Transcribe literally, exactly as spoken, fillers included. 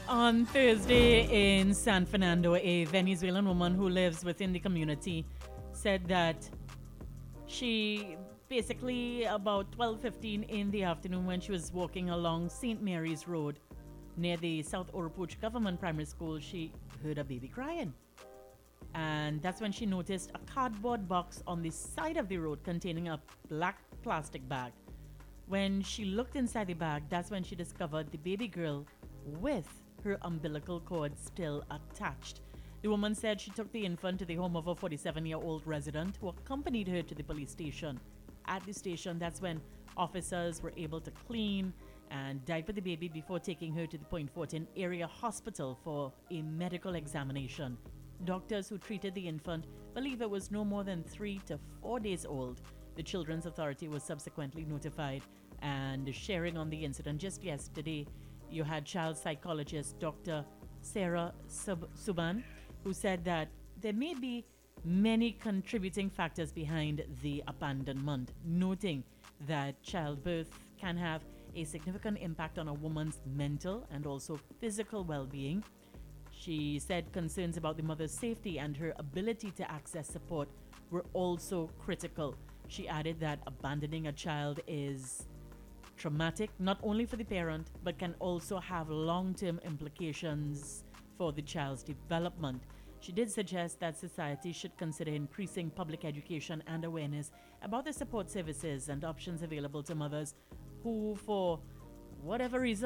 On Thursday in San Fernando, a Venezuelan woman who lives within the community said that she basically about twelve fifteen in the afternoon when she was walking along Saint Mary's Road near the South Oropouche Government Primary School, she heard a baby crying. And that's when she noticed a cardboard box on the side of the road containing a black plastic bag. When she looked inside the bag, that's when she discovered the baby girl with her umbilical cord still attached. The woman said she took the infant to the home of a forty-seven year old resident who accompanied her to the police station. At the station, that's when officers were able to clean and diaper the baby before taking her to the Point Fortin area hospital for a medical examination. Doctors who treated the infant believe it was no more than three to four days old. The Children's Authority was subsequently notified, and sharing on the incident just yesterday, you had child psychologist Doctor Sarah Sub- Suban, who said that there may be many contributing factors behind the abandonment, noting that childbirth can have a significant impact on a woman's mental and also physical well being. She said concerns about the mother's safety and her ability to access support were also critical. She added that abandoning a child is traumatic not only for the parent but can also have long term implications for the child's development. She did suggest that society should consider increasing public education and awareness about the support services and options available to mothers who, for whatever reason,